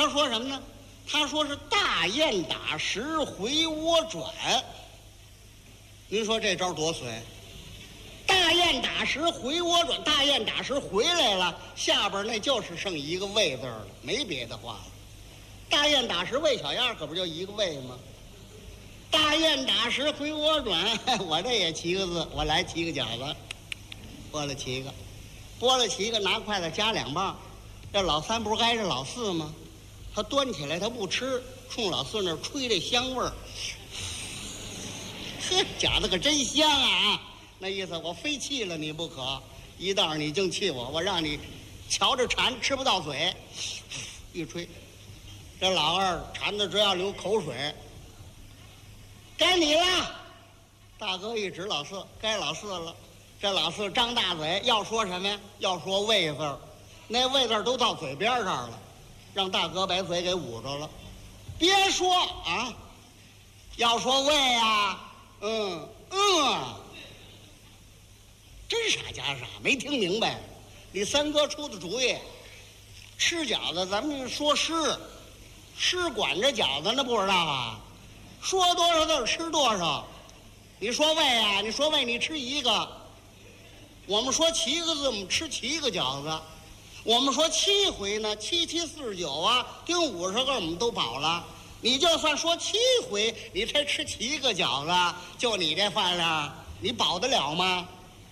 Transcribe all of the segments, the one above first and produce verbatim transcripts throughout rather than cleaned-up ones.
他说什么呢？他说是大雁打石回窝转。您说这招多随？大雁打石回窝转，大雁打石回来了，下边那就是剩一个喂字了，没别的话了。大雁打石喂小样，可不就一个喂吗？大雁打石回窝转，我这也七个字，我来七个饺子，剥了七个，剥了七个，拿筷子夹两棒。这老三不是挨着老四吗？他端起来他不吃，冲老四那儿吹这香味儿。呵，饺子可真香啊！那意思我非气了你不可，一道你净气我，我让你瞧着馋吃不到嘴。一吹，这老二馋得直要流口水。该你了，大哥一指老四，该老四了。这老四张大嘴要说什么呀？要说喂字儿，那喂字儿都到嘴边上了，让大哥把嘴给捂着了。别说啊，要说喂呀，嗯嗯，真傻假傻，没听明白。你三哥出的主意，吃饺子咱们说诗，诗管着饺子那不知道啊，说多少字吃多少。你说喂啊，你说喂，你吃一个。我们说七个字，我们吃七个饺子。我们说七回呢，七七四十九啊，顶五十个我们都饱了。你就算说七回，你才吃七个饺子，就你这饭量，你饱得了吗？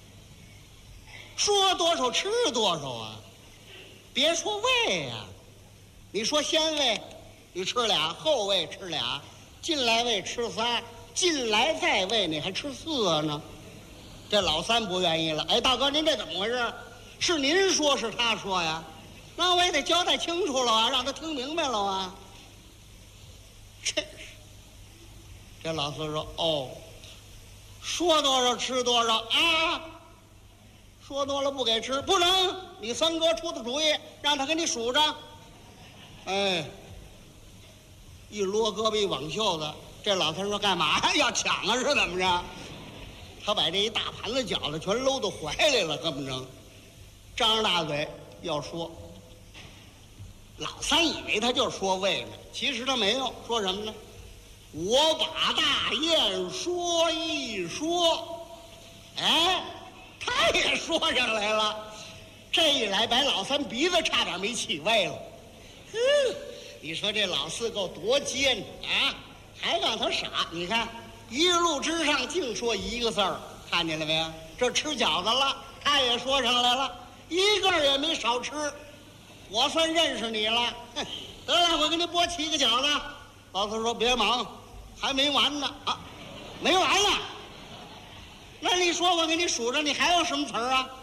说多少吃多少啊！别说喂呀、啊，你说先喂，你吃俩；后喂吃俩；进来喂吃仨；进来再喂，你还吃四呢。这老三不愿意了，哎，大哥，您这怎么回事？是您说是他说呀？那我也得交代清楚了啊，让他听明白了啊。这这老四说：“哦，说多少吃多少啊！说多了不给吃，不能。你三哥出的主意，让他给你数着。”哎，一撸胳膊挽袖子，这老三说：“干嘛要抢啊？是怎么着？”他把这一大盘子饺子全搂到怀里了，恨不成张着大嘴要说。老三以为他就说喂呢，其实他没有说什么呢？我把大雁说一说，哎，他也说上来了。这一来，把老三鼻子差点没气歪了。哼，你说这老四够多尖啊，还让他傻。你看一路之上净说一个字儿，看见了没有？这吃饺子了，他也说上来了，一个也没少吃。我算认识你了。得了，我给你剥七个饺子。老四说：“别忙，还没完呢啊，没完呢。那你说我给你数着，你还有什么词儿啊？”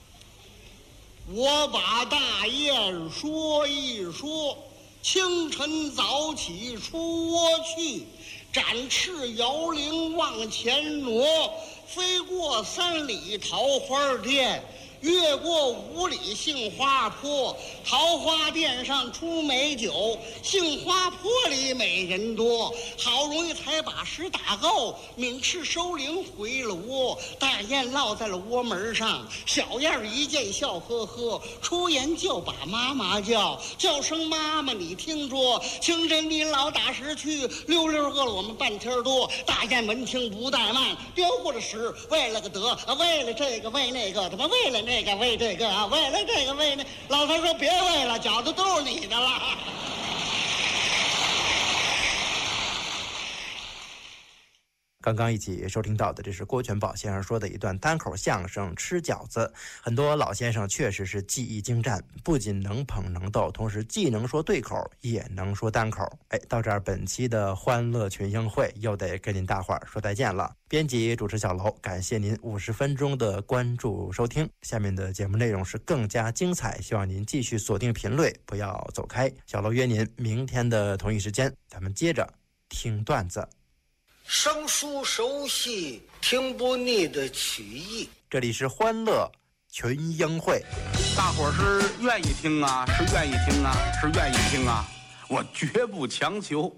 我把大雁说一说，清晨早起出窝去，展翅摇铃往前挪，飞过三里桃花店，越过五里杏花坡，桃花店上出美酒，杏花坡里美人多。好容易才把石打够，敏翅收铃回了窝。大雁落在了窝门上，小燕一见笑呵呵，出言就把妈妈叫，叫声妈妈你听着，清晨你老打石去，溜溜饿了我们半天多。大雁闻听不怠慢，丢过了石，为了个得，为了这个为那个，他妈为了那个为这个啊，为了这个为那。老头说别为了，饺子都是你的了。 刚刚一起收听到的，这是郭全宝先生说的一段单口相声《吃饺子》。很多老先生确实是技艺精湛，不仅能捧能逗，同时既能说对口，也能说单口。哎，到这儿本期的欢乐群英会又得跟您大伙儿说再见了。编辑主持小楼，感谢您五十分钟的关注收听。下面的节目内容是更加精彩，希望您继续锁定频率，不要走开。小楼约您明天的同一时间，咱们接着听段子。 生疏熟悉，听不腻的曲艺。 这里是欢乐群英会， 大伙儿是愿意听啊，是愿意听啊，是愿意听啊，我绝不强求。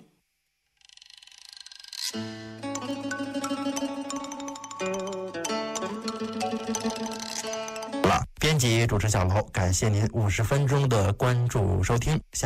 编辑主持小楼，感谢您五十分钟的关注收听。